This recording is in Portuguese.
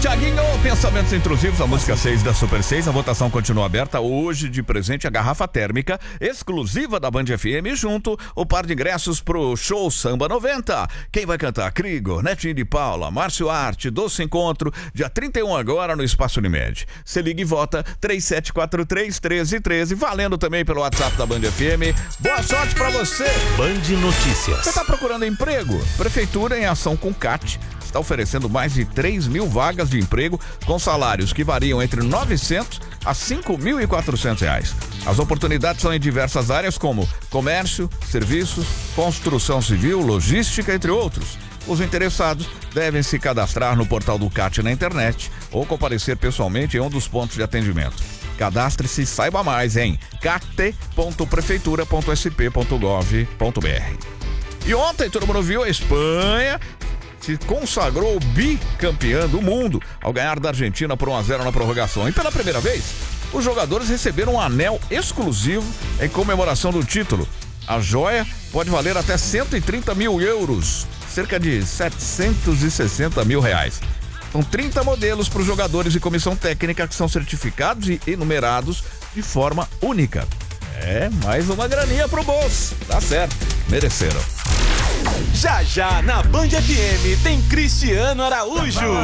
Thiaguinho, pensamentos intrusivos, a música 6 da Super 6, a votação continua aberta. Hoje de presente a garrafa térmica exclusiva da Band FM, junto o par de ingressos pro show Samba 90. Quem vai cantar? Crigo, Netinho de Paula, Márcio Arte, Doce Encontro, dia 31 agora no Espaço Unimed. Se liga e vota 3743-1313, valendo também pelo WhatsApp da Band FM. Boa sorte pra você. Band Notícias. Você tá procurando emprego? Prefeitura em ação com CAT está oferecendo mais de 3 mil vagas de emprego com salários que variam entre 900 a 5.400 reais. As oportunidades são em diversas áreas como comércio, serviços, construção civil, logística, entre outros. Os interessados devem se cadastrar no portal do CAT na internet ou comparecer pessoalmente em um dos pontos de atendimento. Cadastre-se e saiba mais em cat.prefeitura.sp.gov.br. E ontem todo mundo viu a Espanha se consagrou bicampeã do mundo ao ganhar da Argentina por 1-0 na prorrogação. E pela primeira vez, os jogadores receberam um anel exclusivo em comemoração do título. A joia pode valer até 130 mil euros, cerca de 760 mil reais. São 30 modelos para os jogadores e comissão técnica que são certificados e enumerados de forma única. Mais uma graninha pro bolso. Tá certo, mereceram. Já na Band FM tem Cristiano Araújo.